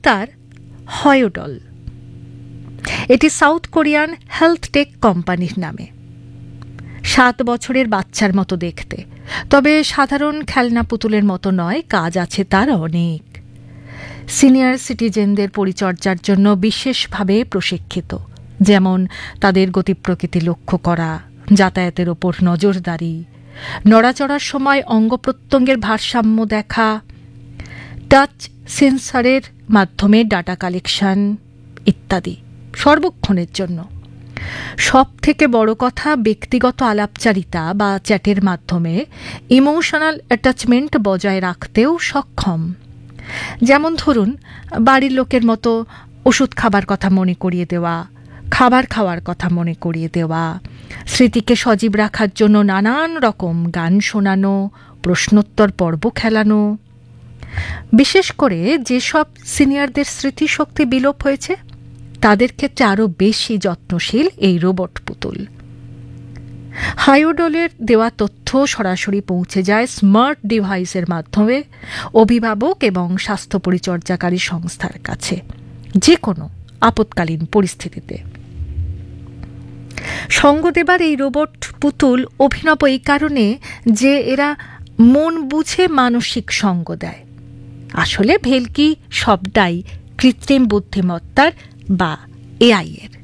তার হয়োডল। এটি south Korean health take কোম্পানির নামে। 7 বছরের বাচ্চার মতো দেখতে, তবে সাধারণ খেলনা পুতুলের মতো নয়, কাজ আছে তার অনেক। সিনিয়র সিটিজেনদের পরিচর্যার জন্য বিশেষভাবে প্রশিক্ষিত, যেমন তাদের গতি প্রকৃতি লক্ষ্য করা, যাতায়াতের ওপর নজরদারি, নড়াচড়ার সময় অঙ্গ প্রত্যঙ্গের ভারসাম্য দেখা, টাচ সেন্সরের মাধ্যমে ডাটা কালেকশন ইত্যাদি, সর্বক্ষণের জন্য। সব থেকে বড় কথা, ব্যক্তিগত আলাপচারিতা বা চ্যাটের মাধ্যমে ইমোশনাল অ্যাটাচমেন্ট বজায় রাখতেও সক্ষম। যেমন ধরুন, বাড়ির লোকের মতো ওষুধ খাবার কথা মনে করিয়ে দেওয়া, খাবার খাওয়ার কথা মনে করিয়ে দেওয়া, স্মৃতিকে সজীব রাখার জন্য নানান রকম গান শোনানো, প্রশ্নোত্তর পর্ব খেলানো। বিশেষ করে যেসব সিনিয়রদের স্মৃতিশক্তি বিলোপ হয়েছে, তাদের ক্ষেত্রে আরও বেশি যত্নশীল এই রোবট পুতুল। হায়োডলের দেওয়া তথ্য সরাসরি পৌঁছে যায় স্মার্ট ডিভাইসের মাধ্যমে অভিভাবক এবং স্বাস্থ্য পরিচর্যাকারী সংস্থার কাছে, যে কোনো আপৎকালীন পরিস্থিতিতে। সঙ্গ দেবার এই রোবট পুতুল অভিনব এই কারণে যে এরা মন বুঝে মানসিক সঙ্গ দেয়। আসলে ভেলকি সবটাই কৃত্রিম বুদ্ধিমত্তার বা এআই এর।